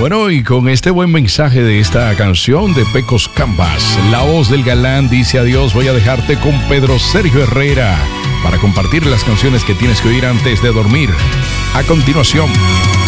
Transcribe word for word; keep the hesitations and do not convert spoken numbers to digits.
Bueno, y con este buen mensaje de esta canción de Pecos Canvas, la voz del galán dice adiós. Voy a dejarte con Pedro Sergio Herrera para compartir las canciones que tienes que oír antes de dormir. A continuación,